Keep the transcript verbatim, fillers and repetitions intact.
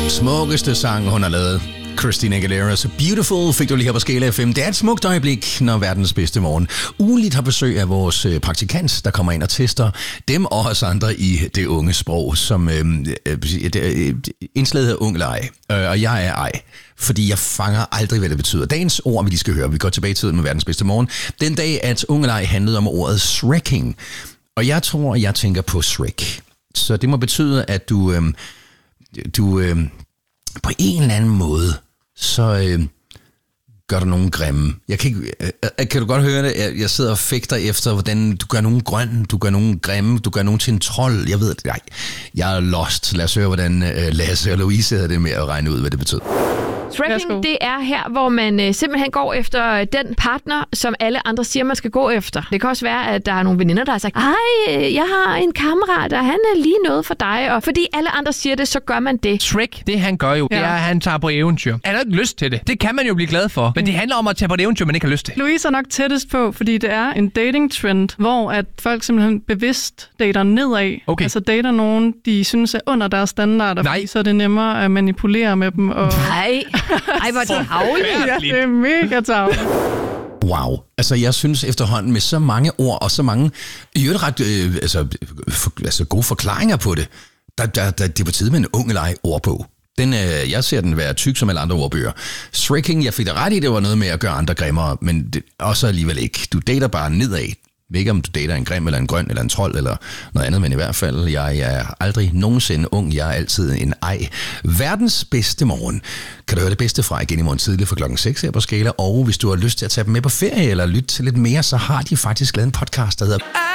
Smukkeste sang, hun har lavet. Christina Aguilera's Beautiful fik du lige her på Skala F M. Det er et smukt øjeblik, når verdens bedste morgen ugenligt har besøg af vores praktikant, der kommer ind og tester dem og os andre i det unge sprog, som øh, øh, indslaget hedder ung eller ej. Øh, og jeg er ej, fordi jeg fanger aldrig, hvad det betyder. Dagens ord, vi lige skal høre, vi går tilbage i tiden med verdens bedste morgen. Den dag, at ung eller ej handlede om ordet shrekking. Og jeg tror, jeg tænker på Shrek. Så det må betyde, at du, øh, du øh, på en eller anden måde, så øh, gør der nogen grimme. Jeg kan, ikke, øh, kan du godt høre det? Jeg, jeg sidder og fægter efter, hvordan du gør nogen grøn, du gør nogen grimme, du gør nogen til en trold. Jeg ved det. Nej, jeg er lost. Lad os høre, hvordan øh, Lasse og Louise havde det med at regne ud, hvad det betød. Shrekking, det er her, hvor man øh, simpelthen går efter den partner, som alle andre siger, man skal gå efter. Det kan også være, at der er nogle veninder, der har sagt, ej, jeg har en kammerat, og han er lige noget for dig. Og fordi alle andre siger det, så gør man det. Shrek, det han gør jo, ja. det er, at han tager på eventyr. Han har ikke lyst til det. Det kan man jo blive glad for. Men det handler om at tage på et eventyr, man ikke har lyst til. Louise er nok tættest på, fordi det er en dating-trend, hvor at folk simpelthen bevidst dater nedad. Okay. Altså dater nogen, de synes er under deres standarder, Nej. fordi så er det nemmere at manipulere med dem. Og... Nej. Ej, hvor er det havligt. Ja, det er mega tavligt. Wow. Altså, jeg synes efterhånden med så mange ord og så mange i øvrigt ret øh, altså, for, altså, gode forklaringer på det, der, der, der, det er på tide med en ung eller ej ordbog. Den, øh, jeg ser den være tyk som alle andre ordbøger. Shrekking, jeg fik da ret i, det var noget med at gøre andre grimmere, men det, også alligevel ikke. Du dater bare nedad. Jeg ved ikke, om du dater en grim, eller en grøn, eller en trold, eller noget andet, men i hvert fald, jeg er aldrig nogensinde ung, jeg er altid en ej. Verdens bedste morgen. Kan du høre det bedste fra igen i morgen tidlig fra klokken seks her på Skala, og hvis du har lyst til at tage dem med på ferie, eller lytte til lidt mere, så har de faktisk lavet en podcast, der hedder